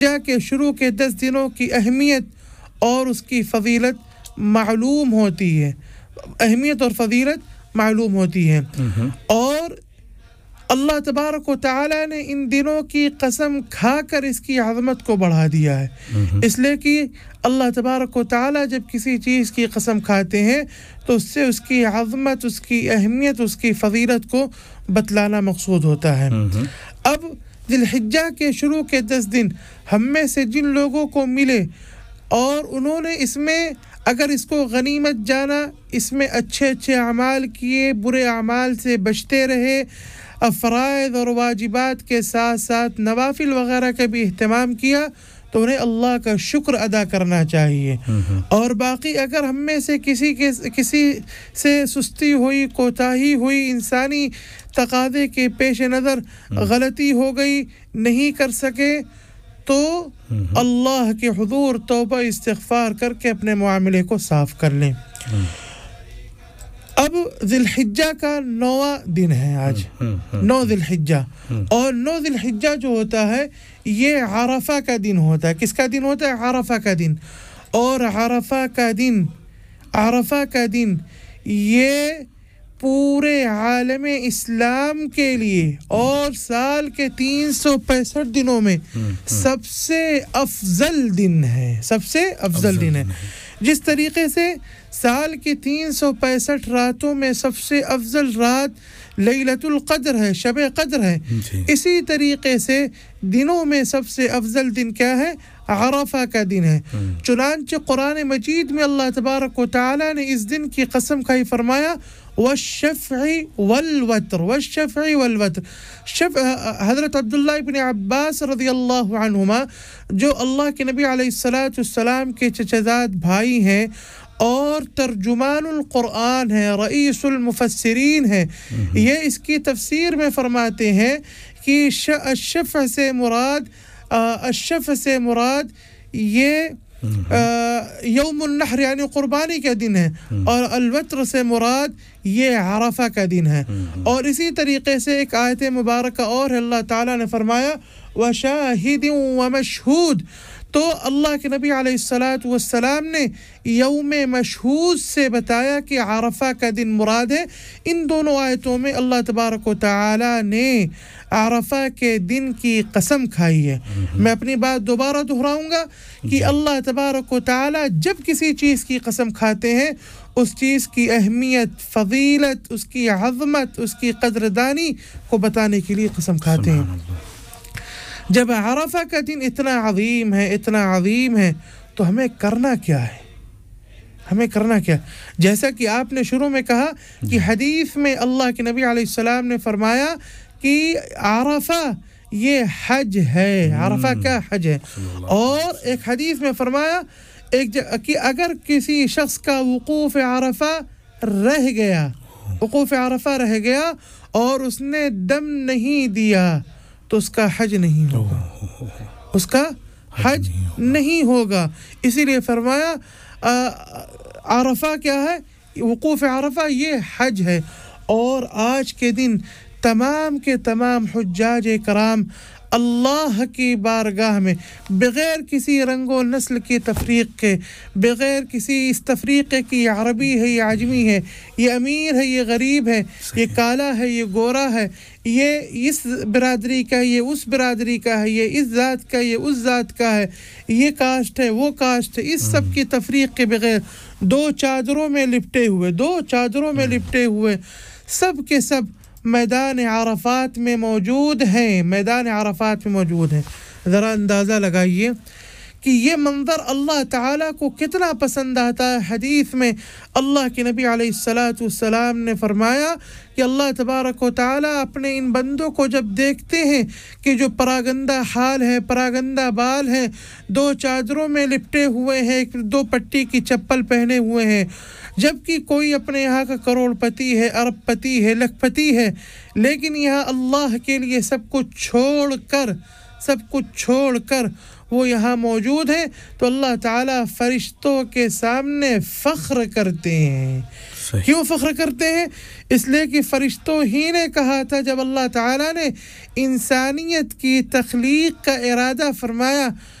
کے شروع کے 10 دنوں کی اہمیت اور اس کی فضیلت معلوم ہوتی ہے، اہمیت اور فضیلت معلوم ہوتی ہے۔ اور اللہ تبارک و تعالی نے ان دنوں کی قسم کھا کر اس کی عظمت کو بڑھا دیا ہے، اس لیے کہ اللہ تبارک و تعالی جب کسی چیز کی قسم کھاتے ہیں تو اس سے اس کی عظمت، اس کی اہمیت، اس کی فضیلت کو بتلانا مقصود ہوتا ہے۔ اب ذی الحجہ کے شروع کے 10 دن ہم میں سے جن لوگوں کو ملے اور انہوں نے اس میں اگر اس کو غنیمت جانا، اس میں اچھے اچھے اعمال کیے، برے اعمال سے بچتے رہے، فرائض اور واجبات کے ساتھ ساتھ نوافل وغیرہ کا بھی اہتمام کیا، تو انہیں اللہ کا شکر ادا کرنا چاہیے۔ اور باقی اگر ہم میں سے کسی سے سستی ہوئی، کوتاہی ہوئی، انسانی تقاضے کے پیش نظر غلطی ہو گئی، نہیں کر سکے، تو اللہ کے حضور توبہ استغفار کر کے اپنے معاملے کو صاف کر لیں۔ اب ذی الحجہ کا 9واں دن ہے آج، 9 ذی الحجہ، اور 9 ذی الحجہ جو ہوتا ہے یہ عرفہ کا دن ہوتا ہے۔ کس کا دن ہوتا ہے؟ عرفہ کا دن۔ اور عرفہ کا دن یہ پورے عالم اسلام کے لیے اور سال کے 365 دنوں میں سب سے افضل دن ہے، سب سے افضل دن ہے۔ جس طریقے سے سال کی 365 راتوں میں سب سے افضل رات لیلۃ القدر ہے، شب قدر ہے، اسی طریقے سے دنوں میں سب سے افضل دن کیا ہے؟ عرفہ کا دن ہے۔ چنانچہ قرآن مجید میں اللہ تبارک و تعالی نے اس دن کی قسم کھائی، فرمایا والشفع والوتر، والشفع والوتر۔ حضرت عبداللہ ابن عباس رضی اللہ عنہما جو اللہ کے نبی علیہ السلام کے چچزاد بھائی ہیں اور ترجمان القرآن ہے، رئیس المفسرین ہے، یہ اس کی تفسیر میں فرماتے ہیں کہ الشفع سے مراد یہ یوم النحر یعنی قربانی کا دن ہے، اور الوتر سے مراد یہ عرفہ کا دن ہے۔ اور اسی طریقے سے ایک آیت مبارکہ اور اللہ تعالیٰ نے فرمایا وَشَاهِدٍ وَمَشْهُودٍ، تو اللہ کے نبی علیہ السلام نے یوم مشہود سے بتایا کہ عرفہ کا دن مراد ہے۔ ان دونوں آیتوں میں اللہ تبارک و تعالی نے عرفہ کے دن کی قسم کھائی ہے۔ میں اپنی بات دوبارہ دہراؤں گا کہ اللہ تبارک و تعالی جب کسی چیز کی قسم کھاتے ہیں اس چیز کی اہمیت، فضیلت، اس کی عظمت، اس کی قدردانی کو بتانے کے لیے قسم کھاتے ہیں۔ جب عرفہ کا دن اتنا عظیم ہے تو ہمیں کرنا کیا ہے؟ جیسا کہ آپ نے شروع میں کہا کہ حدیث میں اللہ کے نبی علیہ السلام نے فرمایا کہ عرفہ یہ حج ہے، عرفہ کا حج ہے۔ اور ایک حدیث میں فرمایا کہ اگر کسی شخص کا وقوف عرفہ رہ گیا اور اس نے دم نہیں دیا تو اس کا حج نہیں ہوگا، اسی لیے فرمایا عرفہ کیا ہے؟ وقوف عرفہ یہ حج ہے۔ اور آج کے دن تمام کے تمام حجاج کرام اللہ کی بارگاہ میں بغیر کسی رنگ و نسل کی تفریق کے، بغیر کسی اس تفریقے کی یہ عربی ہے، یہ عجمی ہے، یہ امیر ہے، یہ غریب ہے، یہ کالا ہے، یہ گورا ہے، یہ اس برادری کا ہے، یہ اس برادری کا ہے، یہ اس ذات کا، یہ اس ذات کا ہے، یہ کاسٹ ہے، وہ کاسٹ ہے، اس سب کی تفریق کے بغیر دو چادروں میں لپٹے ہوئے سب کے سب میدان عرفات میں موجود ہیں، ذرا اندازہ لگائیے کہ یہ منظر اللہ تعالیٰ کو کتنا پسند آتا ہے۔ حدیث میں اللہ کے نبی علیہ السلام نے فرمایا کہ اللہ تبارک و تعالیٰ اپنے ان بندوں کو جب دیکھتے ہیں کہ جو پراگندہ حال ہے، پراگندہ بال ہیں، 2 چادروں میں لپٹے ہوئے ہیں، 2 پٹی کی چپل پہنے ہوئے ہیں، جبکہ کوئی اپنے یہاں کا کروڑ پتی ہے، ارب پتی ہے، لکھ پتی ہے، لیکن یہاں اللہ کے لیے سب کچھ چھوڑ کر وہ یہاں موجود ہیں، تو اللہ تعالیٰ فرشتوں کے سامنے فخر کرتے ہیں کیوں فخر کرتے ہیں؟ اس لیے کہ فرشتوں ہی نے کہا تھا جب اللہ تعالیٰ نے انسانیت کی تخلیق کا ارادہ فرمایا